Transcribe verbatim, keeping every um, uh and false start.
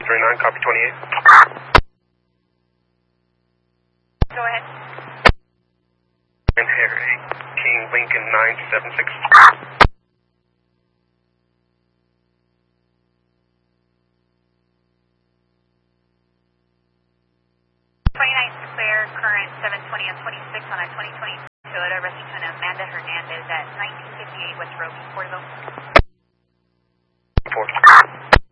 three nine, copy twenty-eight. Go ahead. And Harry, King Lincoln nine seven six. twenty-nine clear, current seven twenty and twenty-six on a twenty twenty Toyota, resting on Amanda Hernandez at nineteen fifty-eight West Road, Porterville. Four.